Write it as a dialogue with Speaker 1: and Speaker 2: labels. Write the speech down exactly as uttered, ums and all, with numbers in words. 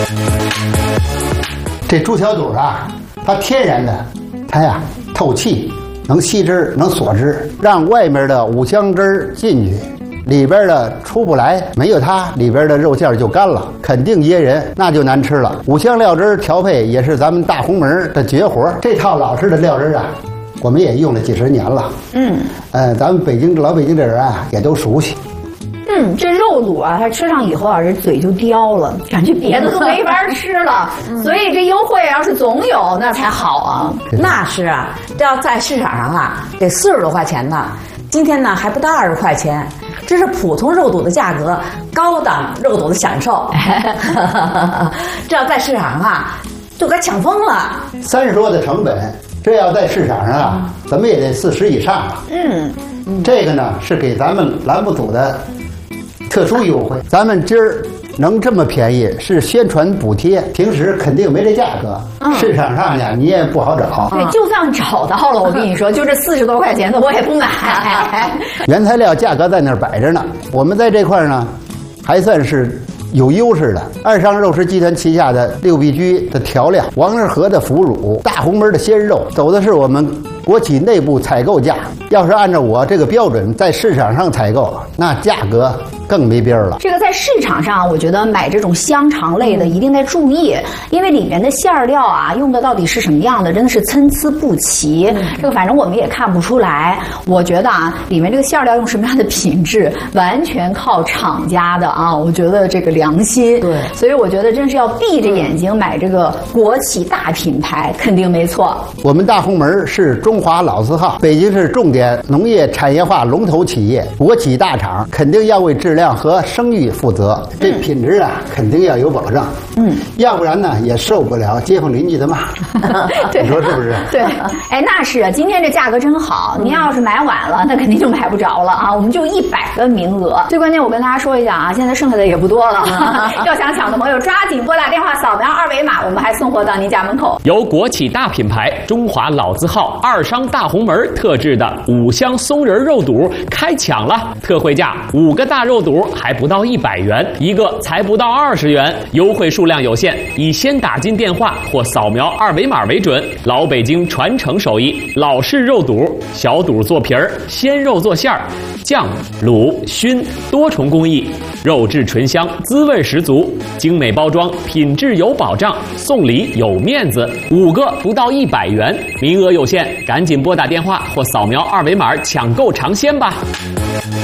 Speaker 1: 这猪小肚啊，它天然的，它呀透气，能吸汁，能锁汁，让外面的五香汁进去。里边的出不来，没有它，里边的肉馅就干了，肯定噎人，那就难吃了。五香料汁调配也是咱们大红门的绝活，这套老式的料汁啊，我们也用了几十年了。嗯，呃，咱们北京老北京这人啊，也都熟悉。
Speaker 2: 嗯，这肉卤啊，它吃上以后啊，这嘴就刁了，感觉别的都没法吃了。嗯、所以这优惠要是总有，那才好啊。
Speaker 3: 那是啊，这要在市场上啊，得四十多块钱呢。今天呢还不到二十块钱，这是普通肉肚的价格，高档肉肚的享受。这要在市场上啊，就该抢疯了。
Speaker 1: 三十多的成本，这要在市场上啊，怎么也得四十以上了。嗯，这个呢是给咱们栏目组的特殊优惠，咱们今儿能这么便宜是宣传补贴，平时肯定没这价格。嗯、市场上呀，你也不好找。
Speaker 2: 对，就算找到了，我跟你说，就这四十多块钱的我也不买。
Speaker 1: 原材料价格在那儿摆着呢，我们在这块儿呢，还算是有优势的。二商肉食集团旗下的六必居的调料、王致和的腐乳、大红门的鲜肉，走的是我们国企内部采购价。要是按照我这个标准在市场上采购，那价格更没边儿了。
Speaker 2: 这个在市场上，我觉得买这种香肠类的一定得注意，因为里面的馅料啊，用的到底是什么样的，真的是参差不齐。嗯、这个反正我们也看不出来。我觉得啊，里面这个馅料用什么样的品质，完全靠厂家的啊。我觉得这个良心。对，所以我觉得真是要闭着眼睛买这个国企大品牌，肯定没错。
Speaker 1: 我们大红门是中华老字号，北京市重点农业产业化龙头企业，国企大厂，肯定要为质量和声誉负责。这品质啊，肯定要有保障。嗯，要不然呢，也受不了街坊邻居的骂。你说是不是？
Speaker 2: 对，哎，那是啊，今天这价格真好。您要是买晚了，那肯定就买不着了啊。我们就一百个名额。最关键，我跟大家说一下啊，现在剩下的也不多了。要想抢的朋友，抓紧拨打电话，扫描二维码，我们还送货到您家门口。
Speaker 4: 由国企大品牌、中华老字号二商大红门特制的五香松仁肉肚开抢了，特惠价五个大肉肚还不到一百元，一个才不到二十元，优惠数量有限，以先打进电话或扫描二维码为准。老北京传承手艺，老式肉肚，小肚做皮儿，鲜肉做馅儿，酱、卤、熏多重工艺，肉质醇香，滋味十足，精美包装，品质有保障，送礼有面子，五个不到一百元，名额有限，赶紧拨打电话或扫描二维码抢购尝鲜吧。